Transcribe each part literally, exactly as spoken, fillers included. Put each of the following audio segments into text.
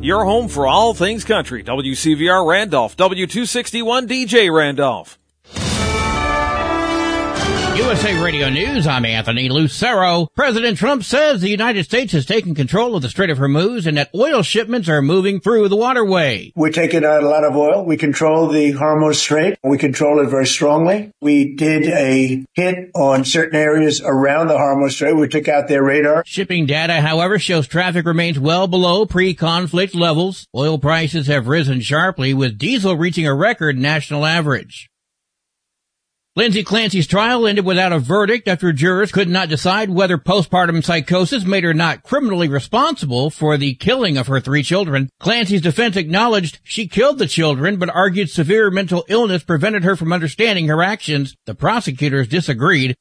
your home for all things country. W C V R Randolph, W two sixty-one D J Randolph. U S A Radio News, I'm Anthony Lucero. President Trump says the United States has taken control of the Strait of Hormuz and that oil shipments are moving through the waterway. We're taking out a lot of oil. We control the Hormuz Strait. We control it very strongly. We did a hit on certain areas around the Hormuz Strait. We took out their radar. Shipping data, however, shows traffic remains well below pre-conflict levels. Oil prices have risen sharply, with diesel reaching a record national average. Lindsay Clancy's trial ended without a verdict after jurors could not decide whether postpartum psychosis made her not criminally responsible for the killing of her three children. Clancy's defense acknowledged she killed the children, but argued severe mental illness prevented her from understanding her actions. The prosecutors disagreed.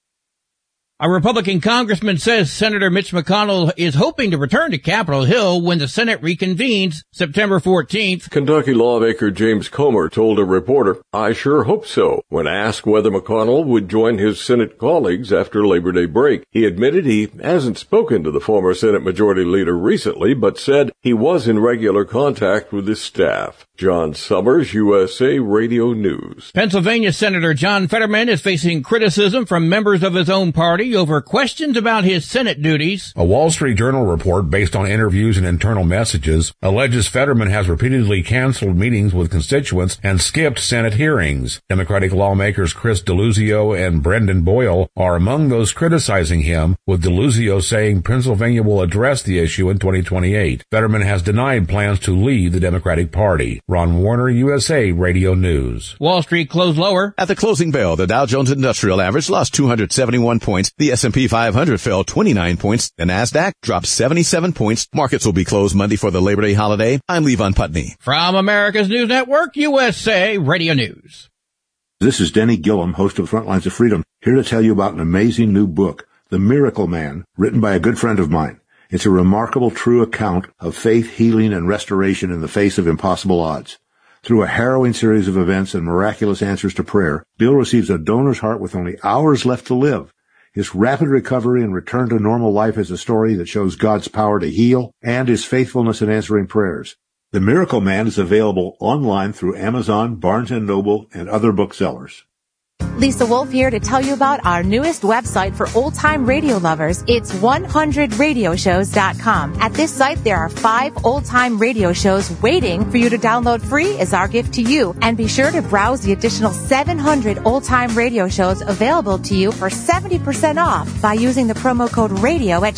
A Republican congressman says Senator Mitch McConnell is hoping to return to Capitol Hill when the Senate reconvenes September fourteenth. Kentucky lawmaker James Comer told a reporter, "I sure hope so," when asked whether McConnell would join his Senate colleagues after Labor Day break. He admitted he hasn't spoken to the former Senate Majority Leader recently, but said he was in regular contact with his staff. John Summers, U S A Radio News. Pennsylvania Senator John Fetterman is facing criticism from members of his own party over questions about his Senate duties. A Wall Street Journal report based on interviews and internal messages alleges Fetterman has repeatedly canceled meetings with constituents and skipped Senate hearings. Democratic lawmakers Chris Deluzio and Brendan Boyle are among those criticizing him, with Deluzio saying Pennsylvania will address the issue in twenty twenty-eight. Fetterman has denied plans to leave the Democratic Party. Ron Warner, U S A Radio News. Wall Street closed lower. At the closing bell, the Dow Jones Industrial Average lost two hundred seventy-one points. The S and P five hundred fell twenty-nine points. The NASDAQ dropped seventy-seven points. Markets will be closed Monday for the Labor Day holiday. I'm Levon Putney. From America's News Network, U S A Radio News. This is Denny Gillum, host of Frontlines of Freedom, here to tell you about an amazing new book, The Miracle Man, written by a good friend of mine. It's a remarkable, true account of faith, healing, and restoration in the face of impossible odds. Through a harrowing series of events and miraculous answers to prayer, Bill receives a donor's heart with only hours left to live. His rapid recovery and return to normal life is a story that shows God's power to heal and his faithfulness in answering prayers. The Miracle Man is available online through Amazon, Barnes and Noble, and other booksellers. Lisa Wolf here to tell you about our newest website for old-time radio lovers. It's one hundred radio shows dot com. At this site, there are five old-time radio shows waiting for you to download free as our gift to you. And be sure to browse the additional seven hundred old-time radio shows available to you for seventy percent off by using the promo code RADIO at